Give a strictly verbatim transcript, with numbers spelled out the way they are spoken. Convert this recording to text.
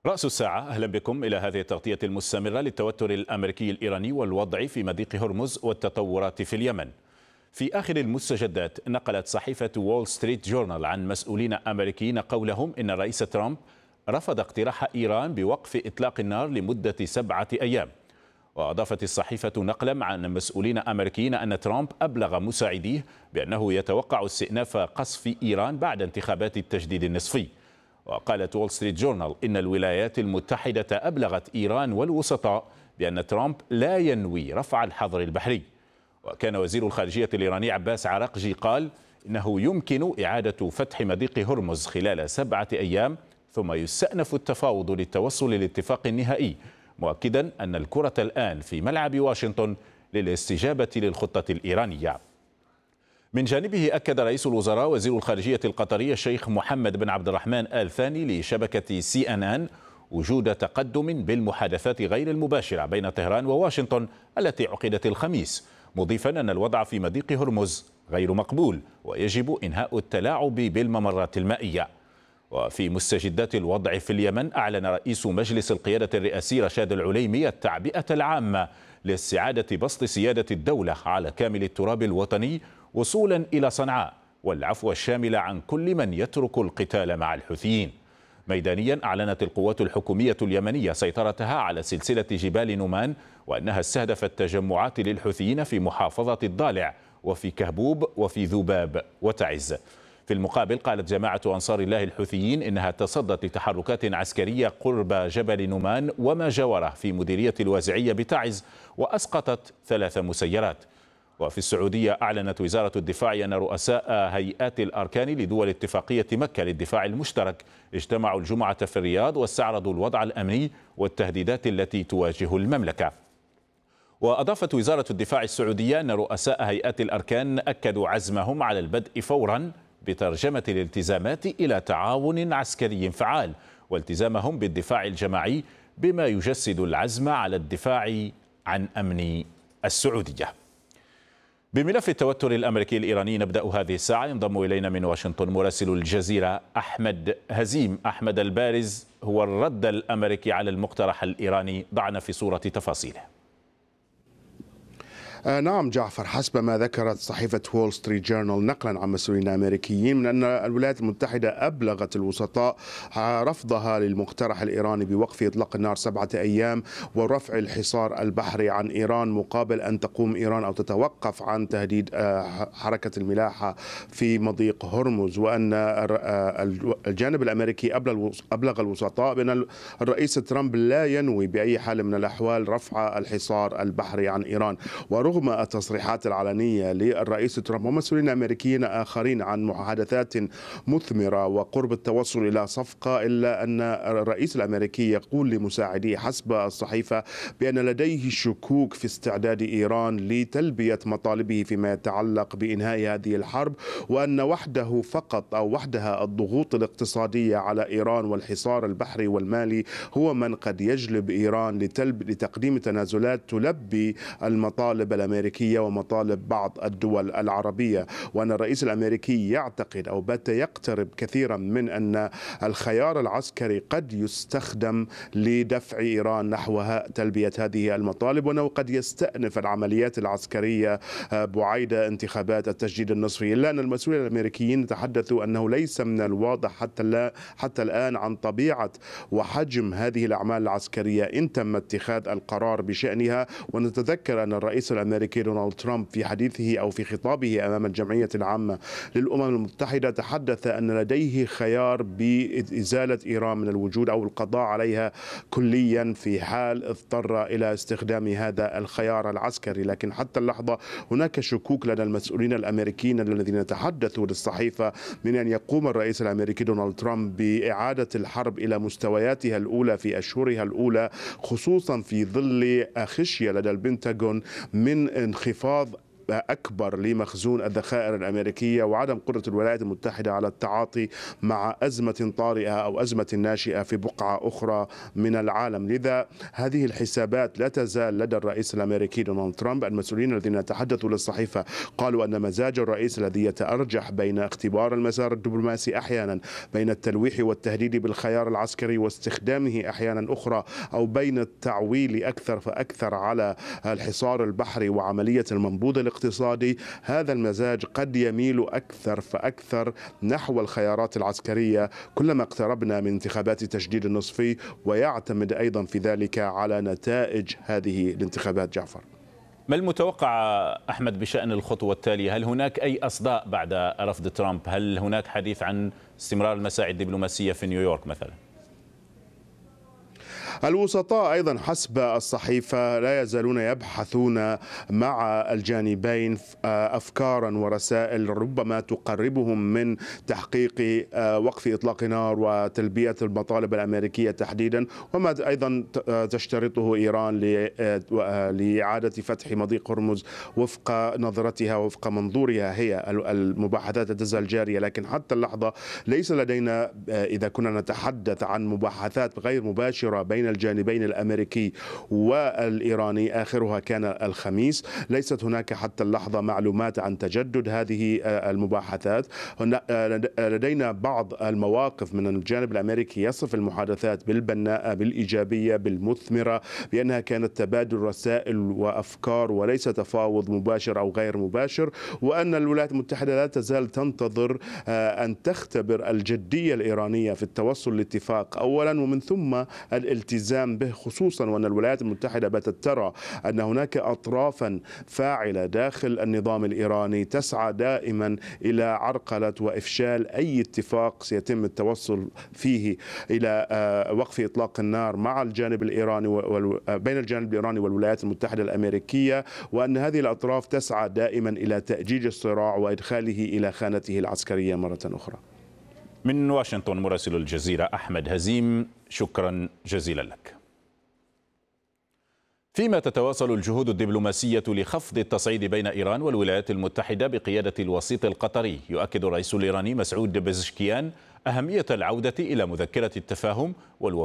رأس الساعة، أهلا بكم إلى هذه التغطية المستمرة للتوتر الأمريكي الإيراني والوضع في مضيق هرمز والتطورات في اليمن. في آخر المستجدات نقلت صحيفة وول ستريت جورنال عن مسؤولين أمريكيين قولهم إن الرئيس ترامب رفض اقتراح إيران بوقف إطلاق النار لمدة سبعة أيام. وأضافت الصحيفة نقلا عن مسؤولين أمريكيين أن ترامب أبلغ مساعديه بأنه يتوقع استئناف قصف إيران بعد انتخابات التجديد النصفي. وقالت وول ستريت جورنال إن الولايات المتحدة أبلغت إيران والوسطاء بأن ترامب لا ينوي رفع الحظر البحري. وكان وزير الخارجية الإيراني عباس عراقجي قال إنه يمكن إعادة فتح مضيق هرمز خلال سبعة أيام ثم يستأنف التفاوض للتوصل للاتفاق النهائي، مؤكدا أن الكرة الآن في ملعب واشنطن للاستجابة للخطة الإيرانية. من جانبه أكد رئيس الوزراء وزير الخارجية القطري الشيخ محمد بن عبد الرحمن آل ثاني لشبكة سي أن أن وجود تقدم بالمحادثات غير المباشرة بين طهران وواشنطن التي عقدت الخميس، مضيفا أن الوضع في مضيق هرمز غير مقبول ويجب إنهاء التلاعب بالممرات المائية. وفي مستجدات الوضع في اليمن، أعلن رئيس مجلس القيادة الرئاسي رشاد العليمي التعبئة العامة لاستعادة بسط سيادة الدولة على كامل التراب الوطني وصولا إلى صنعاء، والعفو الشامل عن كل من يترك القتال مع الحوثيين. ميدانيا، أعلنت القوات الحكومية اليمنية سيطرتها على سلسلة جبال نومان وأنها استهدفت تجمعات للحوثيين في محافظة الضالع وفي كهبوب وفي ذباب وتعز. في المقابل، قالت جماعة أنصار الله الحوثيين إنها تصدت لتحركات عسكرية قرب جبل نومان وما جاوره في مديرية الوازعية بتعز وأسقطت ثلاث مسيرات. وفي السعودية، أعلنت وزارة الدفاع أن رؤساء هيئات الأركان لدول اتفاقية مكة للدفاع المشترك اجتمعوا الجمعة في الرياض واستعرضوا الوضع الأمني والتهديدات التي تواجه المملكة. وأضافت وزارة الدفاع السعودية أن رؤساء هيئات الأركان أكدوا عزمهم على البدء فورا بترجمة الالتزامات إلى تعاون عسكري فعال والتزامهم بالدفاع الجماعي، بما يجسد العزم على الدفاع عن أمن السعودية. بملف التوتر الأمريكي الإيراني نبدأ هذه الساعة. ينضم إلينا من واشنطن مراسل الجزيرة أحمد هزيم. أحمد، البارز هو الرد الأمريكي على المقترح الإيراني، ضعنا في صورة تفاصيله. آه نعم جعفر، حسب ما ذكرت صحيفة وول ستريت جورنال نقلا عن مسؤولين أمريكيين من أن الولايات المتحدة أبلغت الوسطاء رفضها للمقترح الإيراني بوقف إطلاق النار سبعة أيام ورفع الحصار البحري عن إيران، مقابل أن تقوم إيران أو تتوقف عن تهديد حركة الملاحة في مضيق هرمز، وأن الجانب الأمريكي أبلغ الوسطاء بأن الرئيس ترامب لا ينوي بأي حال من الأحوال رفع الحصار البحري عن إيران. ورغم رغم التصريحات العلنية للرئيس ترامب ومسؤولين أمريكيين آخرين عن محادثات مثمرة وقرب التوصل إلى صفقة، إلا أن الرئيس الأمريكي يقول لمساعديه حسب الصحيفة بأن لديه شكوك في استعداد إيران لتلبية مطالبه فيما يتعلق بإنهاء هذه الحرب، وأن وحده فقط أو وحدها الضغوط الاقتصادية على إيران والحصار البحري والمالي هو من قد يجلب إيران لتلب لتقديم تنازلات تلبي المطالب الأمريكية ومطالب بعض الدول العربية. وأن الرئيس الأمريكي يعتقد أو بات يقترب كثيرا من أن الخيار العسكري قد يستخدم لدفع إيران نحو تلبية هذه المطالب، وأنه قد يستأنف العمليات العسكرية بعيد انتخابات التجديد النصفي. إلا أن المسؤولين الأمريكيين تحدثوا أنه ليس من الواضح حتى حتى الآن عن طبيعة وحجم هذه الأعمال العسكرية إن تم اتخاذ القرار بشأنها. ونتذكر أن الرئيس الأمريكي دونالد ترامب في حديثه أو في خطابه أمام الجمعية العامة للأمم المتحدة تحدث أن لديه خيار بإزالة إيران من الوجود أو القضاء عليها كليا في حال اضطر إلى استخدام هذا الخيار العسكري. لكن حتى اللحظة هناك شكوك لدى المسؤولين الأمريكيين الذين تحدثوا للصحيفة من أن يقوم الرئيس الأمريكي دونالد ترامب بإعادة الحرب إلى مستوياتها الأولى في أشهرها الأولى، خصوصا في ظل خشية لدى البنتاغون من انخفاض أكبر لمخزون الذخائر الأمريكية وعدم قدرة الولايات المتحدة على التعاطي مع أزمة طارئة أو أزمة ناشئة في بقعة أخرى من العالم. لذا هذه الحسابات لا تزال لدى الرئيس الأمريكي دونالد ترامب. المسؤولين الذين تحدثوا للصحيفة قالوا أن مزاج الرئيس الذي يتأرجح بين اختبار المسار الدبلوماسي أحيانا، بين التلويح والتهديد بالخيار العسكري واستخدامه أحيانا أخرى، أو بين التعويل أكثر فأكثر على الحصار البحري وعملية المنبوذ الاقتصادي، هذا المزاج قد يميل أكثر فأكثر نحو الخيارات العسكرية كلما اقتربنا من انتخابات تجديد النصفي، ويعتمد أيضا في ذلك على نتائج هذه الانتخابات. جعفر، ما المتوقع أحمد بشأن الخطوة التالية؟ هل هناك أي أصداء بعد رفض ترامب؟ هل هناك حديث عن استمرار المساعي الدبلوماسية في نيويورك مثلا؟ الوسطاء أيضا حسب الصحيفة لا يزالون يبحثون مع الجانبين أفكارا ورسائل ربما تقربهم من تحقيق وقف إطلاق نار وتلبية المطالب الأمريكية تحديدا، وما أيضا تشترطه إيران لإعادة فتح مضيق هرمز وفق نظرتها وفق منظورها هي. المباحثات تزال جارية، لكن حتى اللحظة ليس لدينا، إذا كنا نتحدث عن مباحثات غير مباشرة بين الجانبين الأمريكي والإيراني آخرها كان الخميس، ليست هناك حتى اللحظة معلومات عن تجدد هذه المباحثات. لدينا بعض المواقف من الجانب الأمريكي يصف المحادثات بالبناءة بالإيجابية بالمثمرة، بأنها كانت تبادل رسائل وأفكار وليس تفاوض مباشر أو غير مباشر، وأن الولايات المتحدة لا تزال تنتظر أن تختبر الجدية الإيرانية في التوصل لاتفاق أولا، ومن ثم الالتزام به، خصوصا وأن الولايات المتحدة باتت ترى أن هناك أطرافا فاعلة داخل النظام الإيراني تسعى دائما إلى عرقلة وإفشال أي اتفاق سيتم التوصل فيه إلى وقف إطلاق النار مع الجانب الإيراني بين الجانب الإيراني والولايات المتحدة الأمريكية، وأن هذه الأطراف تسعى دائما إلى تأجيج الصراع وإدخاله إلى خانته العسكرية مرة أخرى. من واشنطن مراسل الجزيرة أحمد هزيم، شكرا جزيلا لك. فيما تتواصل الجهود الدبلوماسية لخفض التصعيد بين إيران والولايات المتحدة بقيادة الوسيط القطري، يؤكد الرئيس الإيراني مسعود بزشكيان أهمية العودة إلى مذكرة التفاهم والوفاء